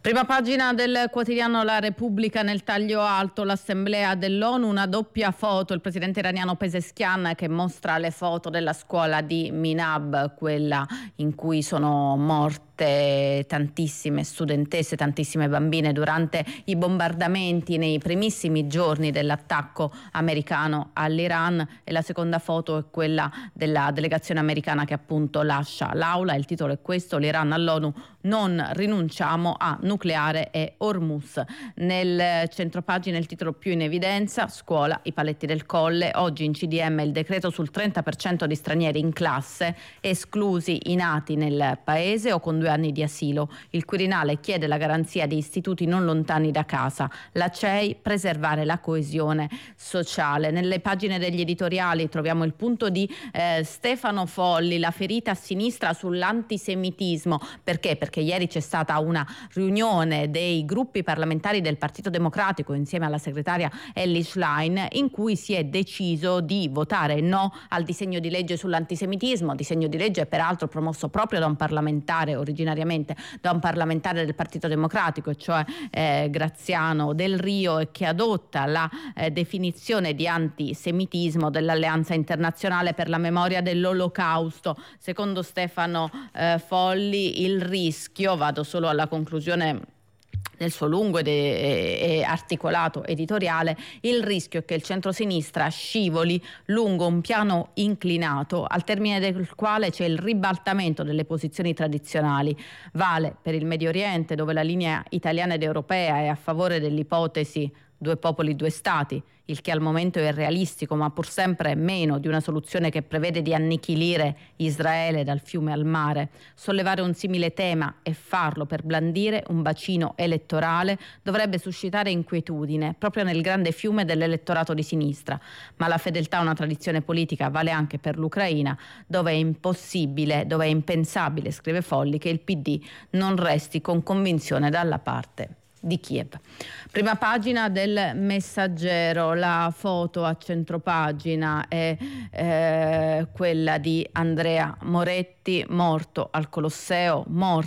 Prima pagina del quotidiano La Repubblica, nel taglio alto l'assemblea dell'ONU, una doppia foto, il presidente iraniano Pezeshkian che mostra le foto della scuola di Minab, quella in cui sono morte tantissime studentesse, tantissime bambine durante i bombardamenti nei primissimi giorni dell'attacco americano all'Iran, e la seconda foto è quella della delegazione americana che appunto lascia l'aula. Il titolo è questo: l'Iran all'ONU, non rinunciamo a nucleare e Hormuz. Nel centropagina il titolo più in evidenza: scuola, i paletti del Colle, oggi in CDM il decreto sul 30% di stranieri in classe, esclusi i nati nel paese o con 2 anni di asilo. Il Quirinale chiede la garanzia di istituti non lontani da casa. La CEI, preservare la coesione sociale. Nelle pagine degli editoriali troviamo il punto di Stefano Folli, la ferita a sinistra sull'antisemitismo. Perché? Perché ieri c'è stata una riunione dei gruppi parlamentari del Partito Democratico insieme alla segretaria Elly Schlein, in cui si è deciso di votare no al disegno di legge sull'antisemitismo, disegno di legge peraltro promosso proprio da un parlamentare, originariamente da un parlamentare del Partito Democratico, cioè Graziano Del Rio, e che adotta la definizione di antisemitismo dell'Alleanza Internazionale per la Memoria dell'Olocausto. Secondo Stefano Folli, il rischio, vado solo alla conclusione nel suo lungo e articolato editoriale, il rischio è che il centrosinistra scivoli lungo un piano inclinato, al termine del quale c'è il ribaltamento delle posizioni tradizionali. Vale per il Medio Oriente, dove la linea italiana ed europea è a favore dell'ipotesi 2 popoli, 2 stati, il che al momento è realistico, ma pur sempre meno di una soluzione che prevede di annichilire Israele dal fiume al mare. Sollevare un simile tema e farlo per blandire un bacino elettorale dovrebbe suscitare inquietudine proprio nel grande fiume dell'elettorato di sinistra. Ma la fedeltà a una tradizione politica vale anche per l'Ucraina, dove è impossibile, dove è impensabile, scrive Folli, che il PD non resti con convinzione dalla parte di Kiev. Prima pagina del Messaggero, la foto a centropagina è quella di Andrea Moretti, morte al Colosseo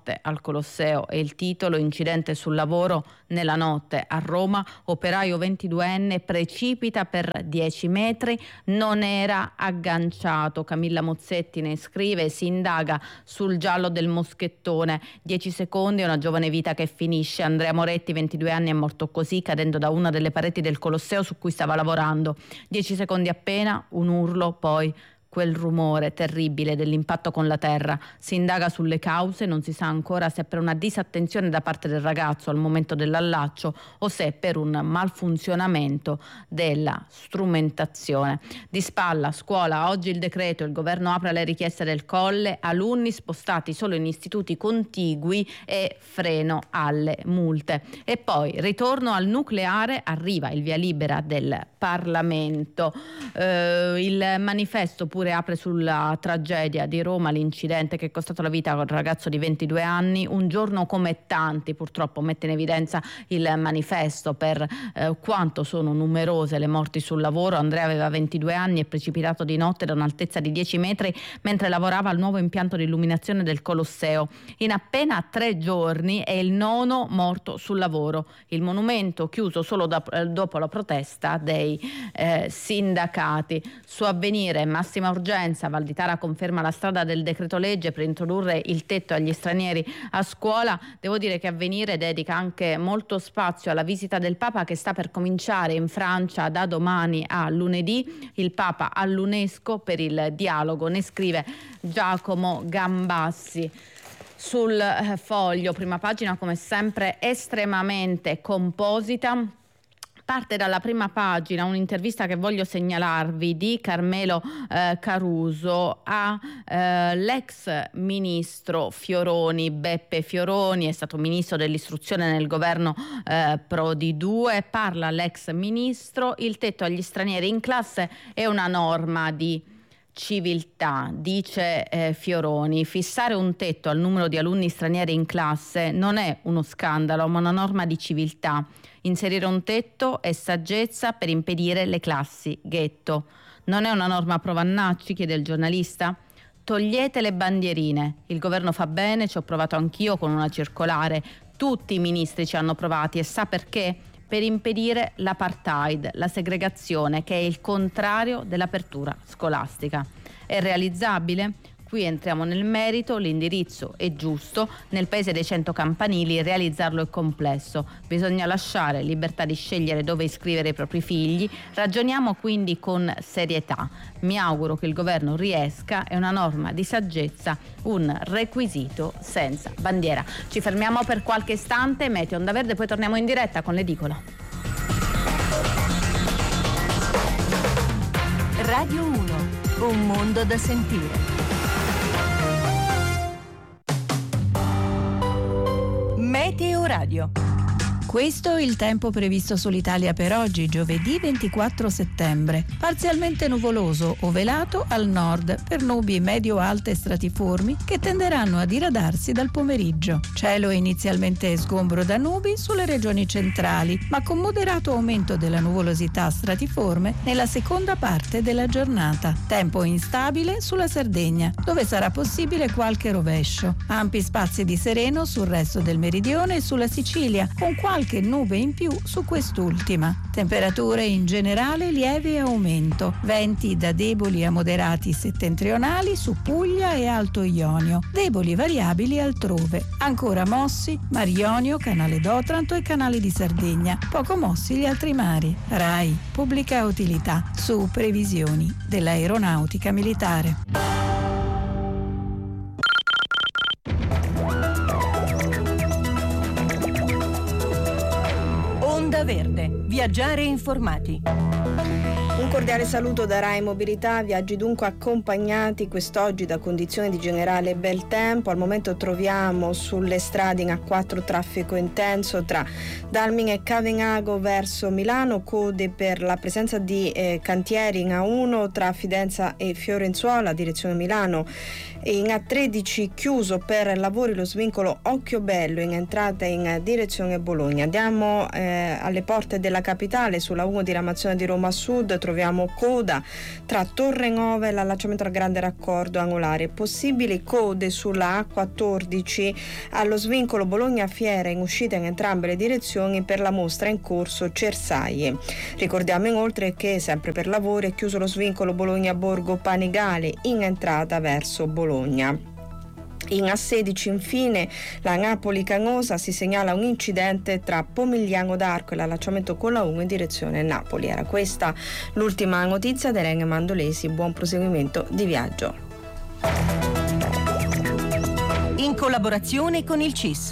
è il titolo. Incidente sul lavoro nella notte a Roma, operaio 22enne precipita per 10 metri, non era agganciato. Camilla Mozzetti ne scrive, si indaga sul giallo del moschettone, 10 secondi, una giovane vita che finisce. Andrea Moretti, 22 anni, è morto così, cadendo da una delle pareti del Colosseo su cui stava lavorando. 10 secondi appena, un urlo, poi quel rumore terribile dell'impatto con la terra. Si indaga sulle cause, non si sa ancora se per una disattenzione da parte del ragazzo al momento dell'allaccio o se per un malfunzionamento della strumentazione. Di spalla, scuola, oggi il decreto, il governo apre le richieste del Colle, alunni spostati solo in istituti contigui e freno alle multe. E poi ritorno al nucleare, arriva il via libera del Parlamento. Il manifesto pure apre sulla tragedia di Roma, l'incidente che è costato la vita a un ragazzo di 22 anni, un giorno come tanti, purtroppo mette in evidenza il manifesto per quanto sono numerose le morti sul lavoro. Andrea aveva 22 anni, è precipitato di notte da un'altezza di 10 metri mentre lavorava al nuovo impianto di illuminazione del Colosseo. In appena 3 giorni è il 9º morto sul lavoro. Il monumento chiuso solo dopo la protesta dei sindacati. Su Avvenire, massima urgenza, Valditara conferma la strada del decreto legge per introdurre il tetto agli stranieri a scuola. Devo dire che Avvenire dedica anche molto spazio alla visita del Papa che sta per cominciare in Francia da domani a lunedì. Il Papa all'UNESCO per il dialogo, ne scrive Giacomo Gambassi. Sul Foglio, prima pagina come sempre estremamente composita. Parte dalla prima pagina un'intervista che voglio segnalarvi di Carmelo Caruso all'ex ministro Fioroni. Beppe Fioroni è stato ministro dell'istruzione nel governo Prodi 2. Parla l'ex ministro: il tetto agli stranieri in classe è una norma di civiltà, dice Fioroni. Fissare un tetto al numero di alunni stranieri in classe non è uno scandalo, ma una norma di civiltà. Inserire un tetto è saggezza per impedire le classi ghetto. Non è una norma pro Vannacci, chiede il giornalista? Togliete le bandierine. Il governo fa bene, ci ho provato anch'io con una circolare. Tutti i ministri ci hanno provati e sa perché? Per impedire l'apartheid, la segregazione, che è il contrario dell'apertura scolastica. È realizzabile? Qui entriamo nel merito, l'indirizzo è giusto, nel paese dei 100 campanili realizzarlo è complesso, bisogna lasciare libertà di scegliere dove iscrivere i propri figli, ragioniamo quindi con serietà. Mi auguro che il governo riesca, è una norma di saggezza, un requisito senza bandiera. Ci fermiamo per qualche istante, Meteo Onda Verde, poi torniamo in diretta con l'edicola. Radio 1, un mondo da sentire. Meteo Radio. Questo è il tempo previsto sull'Italia per oggi, giovedì 24 settembre. Parzialmente nuvoloso o velato al nord per nubi medio-alte stratiformi che tenderanno a diradarsi dal pomeriggio. Cielo inizialmente sgombro da nubi sulle regioni centrali, ma con moderato aumento della nuvolosità stratiforme nella seconda parte della giornata. Tempo instabile sulla Sardegna, dove sarà possibile qualche rovescio. Ampi spazi di sereno sul resto del meridione e sulla Sicilia, con qualche nube in più su quest'ultima. Temperature in generale lieve aumento, venti da deboli a moderati settentrionali su Puglia e Alto Ionio, deboli variabili altrove. Ancora mossi Mar Ionio, Canale d'Otranto e Canale di Sardegna, poco mossi gli altri mari. RAI, pubblica utilità, su previsioni dell'aeronautica militare. Onda Verde, viaggiare informati. Un cordiale saluto da Rai Mobilità, viaggi dunque accompagnati quest'oggi da condizioni di generale bel tempo. Al momento troviamo sulle strade in A4 traffico intenso tra Dalming e Cavenago verso Milano, code per la presenza di cantieri in A1 tra Fidenza e Fiorenzuola, direzione Milano, e in A13 chiuso per lavori lo svincolo Occhiobello in entrata in direzione Bologna. Andiamo alle porte della capitale, sulla 1 diramazione di Roma Sud troviamo coda tra Torre Nuova e l'allacciamento al grande raccordo angolare, possibili code sulla A14 allo svincolo Bologna Fiera in uscita in entrambe le direzioni per la mostra in corso Cersaie. Ricordiamo inoltre che sempre per lavori è chiuso lo svincolo Bologna Borgo Panigale in entrata verso Bologna. In A16 infine la Napoli-Canosa si segnala un incidente tra Pomigliano d'Arco e l'allacciamento con la 1 in direzione Napoli. Era questa l'ultima notizia da Irene Mandolesi. Buon proseguimento di viaggio. In collaborazione con il CIS.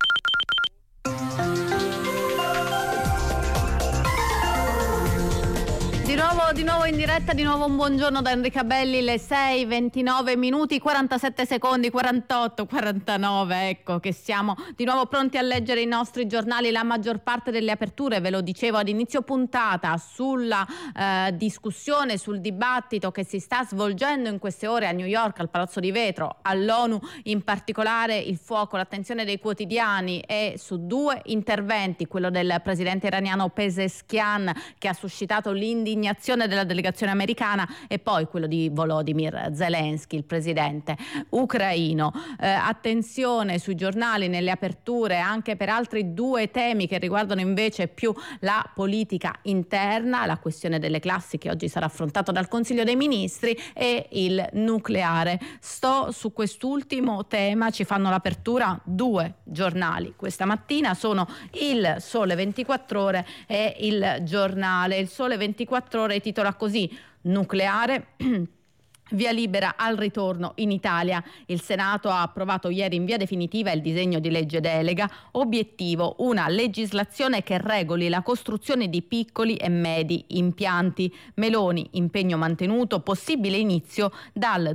Di nuovo in diretta, di nuovo un buongiorno da Enrica Belli, le 6:29 minuti, 47 secondi, 48, 49, ecco che siamo di nuovo pronti a leggere i nostri giornali. La maggior parte delle aperture, ve lo dicevo ad inizio puntata, sulla discussione, sul dibattito che si sta svolgendo in queste ore a New York, al Palazzo di Vetro, all'ONU, in particolare il fuoco, l'attenzione dei quotidiani è su due interventi, quello del presidente iraniano Pezeshkian, che ha suscitato l'indignazione della delegazione americana, e poi quello di Volodymyr Zelensky, il presidente ucraino. Attenzione sui giornali, nelle aperture, anche per altri due temi che riguardano invece più la politica interna, la questione delle classi che oggi sarà affrontato dal Consiglio dei Ministri, e il nucleare. Su quest'ultimo tema ci fanno l'apertura due giornali questa mattina, sono il Sole 24 Ore e il Giornale. Il Sole 24 Ore titola così: nucleare, via libera al ritorno in Italia. Il Senato ha approvato ieri in via definitiva il disegno di legge delega. Obiettivo: una legislazione che regoli la costruzione di piccoli e medi impianti. Meloni: impegno mantenuto, possibile inizio dal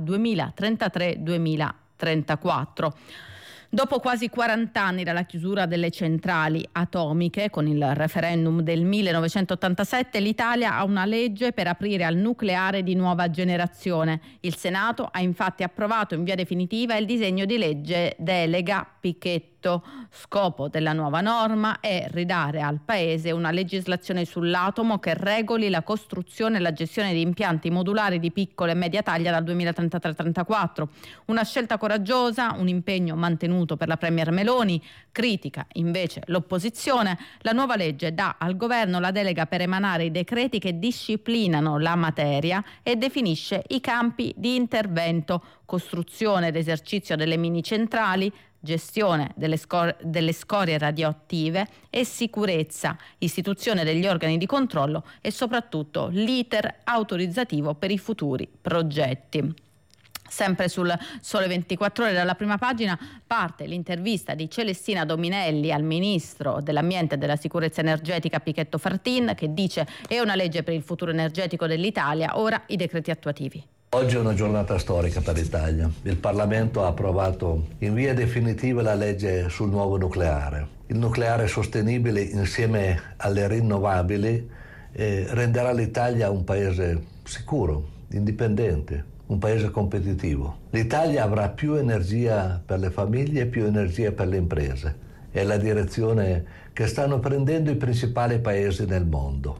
2033-2034. Dopo quasi 40 anni dalla chiusura delle centrali atomiche, con il referendum del 1987, l'Italia ha una legge per aprire al nucleare di nuova generazione. Il Senato ha infatti approvato in via definitiva il disegno di legge delega Pichetto detto, scopo della nuova norma è ridare al Paese una legislazione sull'atomo che regoli la costruzione e la gestione di impianti modulari di piccola e media taglia dal 2033-34. Una scelta coraggiosa, un impegno mantenuto per la Premier Meloni. Critica invece l'opposizione. La nuova legge dà al governo la delega per emanare i decreti che disciplinano la materia e definisce i campi di intervento: costruzione ed esercizio delle mini centrali, gestione delle scorie radioattive e sicurezza, istituzione degli organi di controllo e soprattutto l'iter autorizzativo per i futuri progetti. Sempre sul Sole 24 Ore, dalla prima pagina, parte l'intervista di Celestina Dominelli al ministro dell'Ambiente e della Sicurezza Energetica Pichetto Fratin, che dice: è una legge per il futuro energetico dell'Italia, ora i decreti attuativi. Oggi è una giornata storica per l'Italia. Il Parlamento ha approvato in via definitiva la legge sul nuovo nucleare. Il nucleare sostenibile insieme alle rinnovabili renderà l'Italia un paese sicuro, indipendente, un paese competitivo. L'Italia avrà più energia per le famiglie e più energia per le imprese. È la direzione che stanno prendendo i principali paesi nel mondo.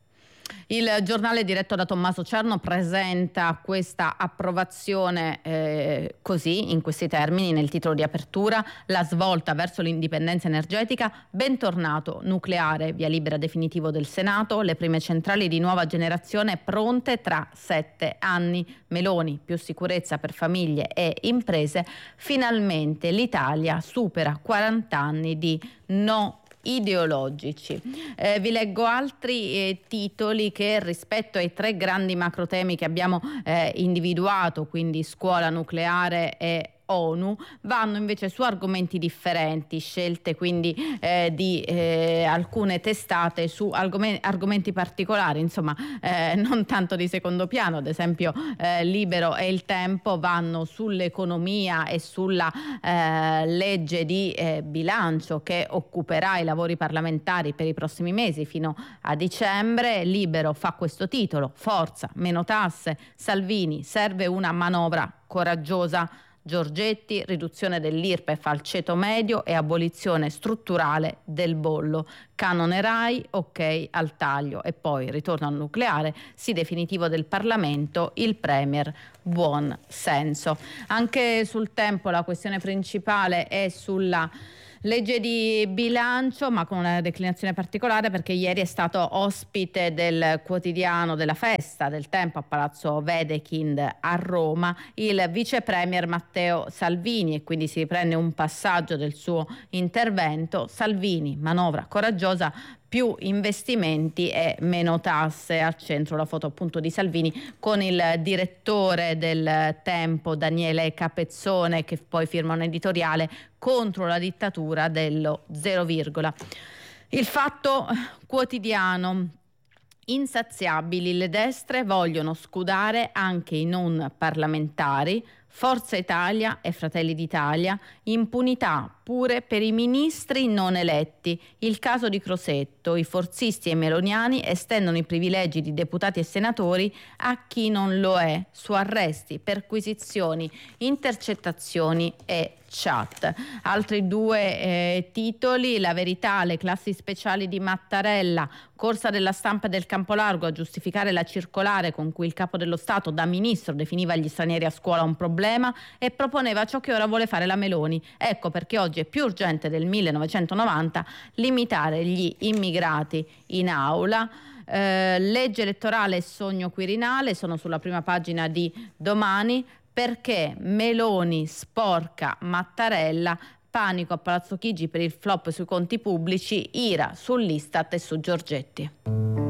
Il giornale diretto da Tommaso Cerno presenta questa approvazione così, in questi termini, nel titolo di apertura: la svolta verso l'indipendenza energetica, bentornato nucleare, via libera definitivo del Senato, le prime centrali di nuova generazione pronte tra 7 anni, Meloni, più sicurezza per famiglie e imprese, finalmente l'Italia supera 40 anni di no ideologici. Vi leggo altri titoli che, rispetto ai 3 grandi macro temi che abbiamo individuato, quindi scuola, nucleare e ONU, vanno invece su argomenti differenti, scelte quindi di alcune testate su argomenti particolari, insomma non tanto di secondo piano. Ad esempio Libero e Il Tempo vanno sull'economia e sulla legge di bilancio che occuperà i lavori parlamentari per i prossimi mesi fino a dicembre. Libero fa questo titolo: forza, meno tasse, Salvini, serve una manovra coraggiosa. Giorgetti, riduzione dell'IRPEF al ceto medio e abolizione strutturale del bollo. Canone Rai, ok al taglio. E poi ritorno al nucleare, sì definitivo del Parlamento, il Premier buon senso. Anche sul Tempo la questione principale è sulla legge di bilancio, ma con una declinazione particolare, perché ieri è stato ospite del quotidiano della festa del Tempo a Palazzo Wedekind a Roma il vice premier Matteo Salvini, e quindi si riprende un passaggio del suo intervento. Salvini, manovra coraggiosa, più investimenti e meno tasse. Al centro la foto appunto di Salvini con il direttore del Tempo Daniele Capezzone, che poi firma un editoriale contro la dittatura dello 0, Il Fatto Quotidiano: insaziabili, le destre vogliono scudare anche i non parlamentari. Forza Italia e Fratelli d'Italia, impunità pure per i ministri non eletti. Il caso di Crosetto, i forzisti e meloniani estendono i privilegi di deputati e senatori a chi non lo è, su arresti, perquisizioni, intercettazioni e chat. Altri 2 titoli: La Verità, le classi speciali di Mattarella, corsa della Stampa del Campolargo a giustificare la circolare con cui il capo dello Stato da ministro definiva gli stranieri a scuola un problema e proponeva ciò che ora vuole fare la Meloni. Ecco perché oggi è più urgente del 1990 limitare gli immigrati in aula. Legge elettorale e sogno Quirinale sono sulla prima pagina di Domani. Perché Meloni sporca Mattarella, panico a Palazzo Chigi per il flop sui conti pubblici, ira sull'Istat e su Giorgetti.